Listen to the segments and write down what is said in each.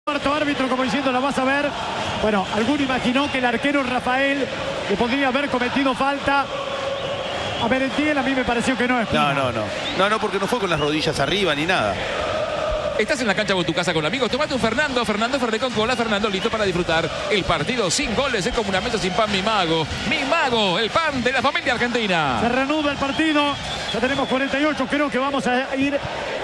Cuarto árbitro como diciendo la vas a ver. Bueno, alguno imaginó que el arquero Rafael le podría haber cometido falta a Merentiel. A mí me pareció que no es. No, porque no fue con las rodillas arriba ni nada. Estás en la cancha o en tu casa con amigos, tomate un Fernando Fernet con cola. Fernando, listo para disfrutar el partido sin goles. Es como una mesa sin pan, Mi Mago, el pan de la familia argentina. Se reanuda el partido. Ya tenemos 48, creo que vamos a ir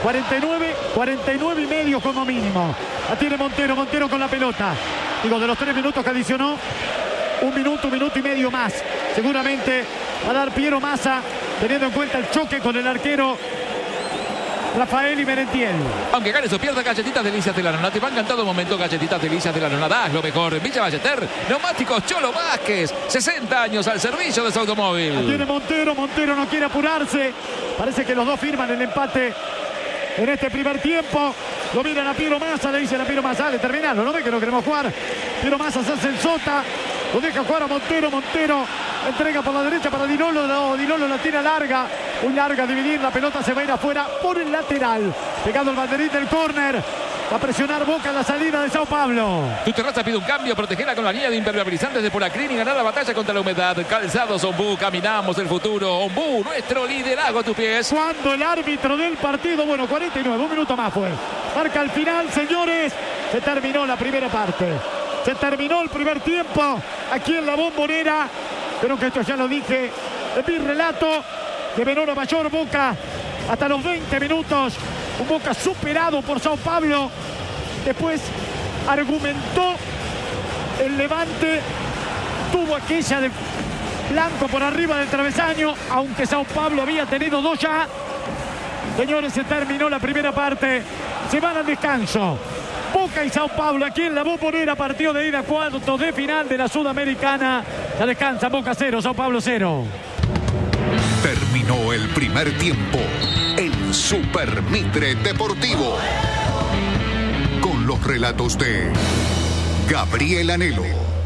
49 y medio como mínimo. La tiene Montero con la pelota. Digo, de los 3 minutos que adicionó, un minuto y medio más. Seguramente va a dar Piero Massa, teniendo en cuenta el choque con el arquero Rafael y Merentiel. Aunque ganes o pierdas, Galletitas Delicias de la Nona. Te van en todo momento Galletitas Delicias de la Nona. Das lo mejor en Villa Ballester. Neumáticos Cholo Vázquez. 60 años al servicio de su automóvil. La tiene Montero no quiere apurarse. Parece que los dos firman el empate en este primer tiempo. Lo miran a Piero Massa, le dicen a Piero Massa, dale, terminalo, ¿no ve que no queremos jugar? Piero Massa se hace el sota, lo deja jugar a Montero entrega por la derecha para Di Lollo, Di Lollo la tira larga, muy larga a dividir, la pelota se va a ir afuera por el lateral, pegado el banderín del córner. Va a presionar Boca en la salida de Sao Paulo. Tu terraza pide un cambio, protegela con la línea de impermeabilizantes de Polacrin y ganar la batalla contra la humedad. Calzados Ombú, caminamos el futuro. Ombú, nuestro liderazgo a tus pies. Cuando el árbitro del partido, 49, un minuto más fue. Marca al final, señores. Se terminó la primera parte. Se terminó el primer tiempo aquí en la Bombonera. Creo que esto ya lo dije en mi relato. De menor a mayor, Boca hasta los 20 minutos. Un Boca superado por Sao Paulo. Después argumentó el Levante. Tuvo aquella de Blanco por arriba del travesaño. Aunque Sao Paulo había tenido dos ya. Señores, se terminó la primera parte. Se van al descanso. Boca y Sao Paulo aquí en la Bombonera. Partido de ida, cuartos de final de la Sudamericana. Ya descansa Boca 0, Sao Paulo 0. Terminó el primer tiempo en Super Mitre Deportivo. Con los relatos de Gabriel Anelo.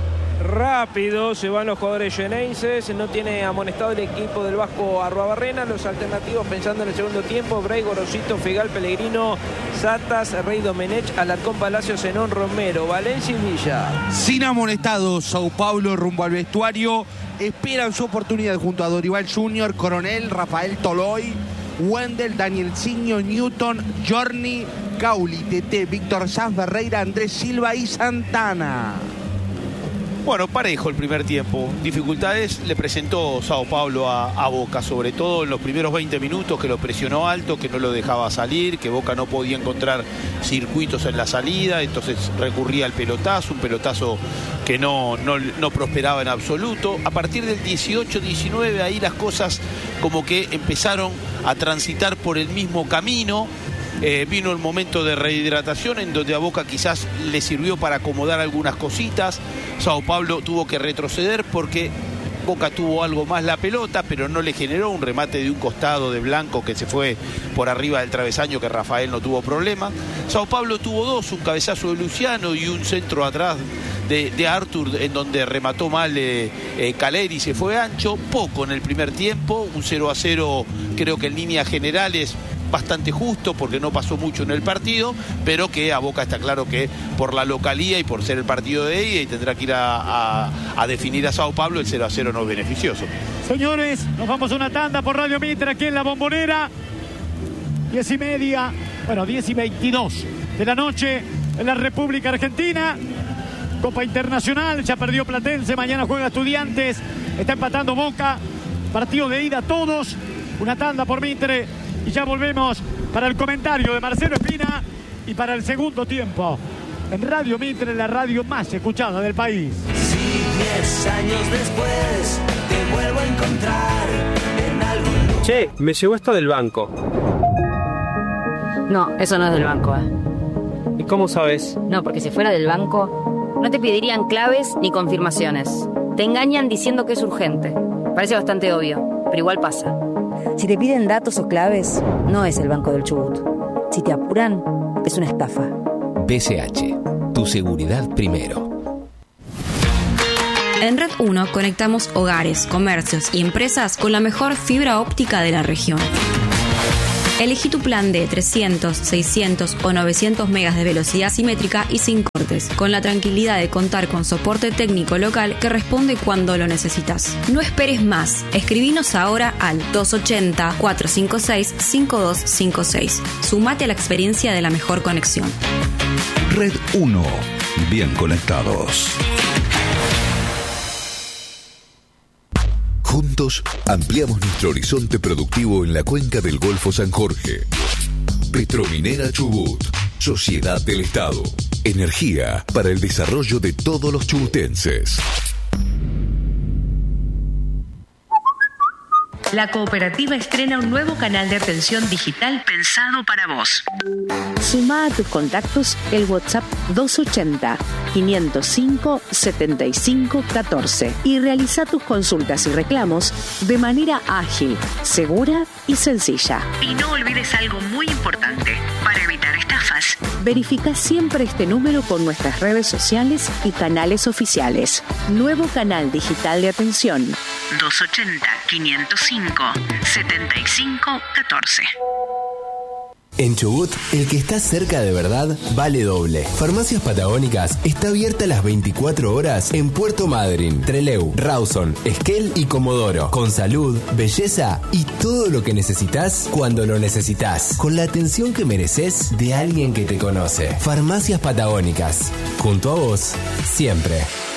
Rápido se van los jugadores xeneises. No tiene amonestado el equipo del Vasco Arruabarrena. Los alternativos pensando en el segundo tiempo: Bray, Gorosito, Fegal, Pellegrino, Satas, Rey Domenech, Alarcón, Palacio, Zenón, Romero, Valencia y Villa. Sin amonestados, Sao Paulo rumbo al vestuario. Esperan su oportunidad junto a Dorival Junior, Coronel, Rafael Toloy, Wendel, Daniel Ciño, Newton, Journey, Cauli, Tete, Víctor Sanz, Ferreira, Andrés Silva y Santana. Bueno, parejo el primer tiempo. Dificultades le presentó Sao Paulo a Boca, sobre todo en los primeros 20 minutos, que lo presionó alto, que no lo dejaba salir, que Boca no podía encontrar circuitos en la salida, entonces recurría al pelotazo, un pelotazo que no prosperaba en absoluto. A partir del 18-19, ahí las cosas como que empezaron a transitar por el mismo camino. Vino el momento de rehidratación en donde a Boca quizás le sirvió para acomodar algunas cositas. Sao Paulo tuvo que retroceder porque Boca tuvo algo más la pelota, pero no le generó un remate de un costado de Blanco que se fue por arriba del travesaño, que Rafael no tuvo problema. Sao Paulo tuvo dos, un cabezazo de Luciano y un centro atrás de Arthur, en donde remató mal Caleri, se fue ancho. Poco en el primer tiempo, un 0-0 creo que en líneas generales bastante justo, porque no pasó mucho en el partido, pero que a Boca está claro que por la localía y por ser el partido de ida y tendrá que ir a definir a Sao Paulo, el 0-0 no es beneficioso. Señores, nos vamos a una tanda por Radio Mitre aquí en la Bombonera. 10:30, bueno, 10:22 de la noche en la República Argentina. Copa Internacional, ya perdió Platense, mañana juega Estudiantes, está empatando Boca, partido de ida todos. Una tanda por Mitre y ya volvemos para el comentario de Marcelo Espina y para el segundo tiempo en Radio Mitre, la radio más escuchada del país. Si 10 años después te vuelvo a encontrar en algún lugar. Che, me llegó esto del banco. No, eso no es del banco, ¿Y cómo sabes? No, porque si fuera del banco, no te pedirían claves ni confirmaciones. Te engañan diciendo que es urgente. Parece bastante obvio, pero igual pasa. Si te piden datos o claves, no es el Banco del Chubut. Si te apuran, es una estafa. BCH, tu seguridad primero. En Red 1 conectamos hogares, comercios y empresas con la mejor fibra óptica de la región. Elegí tu plan de 300, 600 o 900 megas de velocidad simétrica y sin cortes, con la tranquilidad de contar con soporte técnico local que responde cuando lo necesitas. No esperes más. Escribinos ahora al 280-456-5256. Sumate a la experiencia de la mejor conexión. Red 1. Bien conectados. Juntos ampliamos nuestro horizonte productivo en la cuenca del Golfo San Jorge. Petrominera Chubut, Sociedad del Estado. Energía para el desarrollo de todos los chubutenses. La cooperativa estrena un nuevo canal de atención digital pensado para vos. Suma a tus contactos el WhatsApp 280-505-7514 y realiza tus consultas y reclamos de manera ágil, segura y sencilla. Y no olvides algo muy importante para evitar estafas. Verifica siempre este número con nuestras redes sociales y canales oficiales. Nuevo canal digital de atención 280-505-7514. En Chubut, el que está cerca de verdad vale doble. Farmacias Patagónicas está abierta las 24 horas en Puerto Madryn, Trelew, Rawson, Esquel y Comodoro. Con salud, belleza y todo lo que necesitas cuando lo necesitas. Con la atención que mereces de alguien que te conoce. Farmacias Patagónicas. Junto a vos, siempre.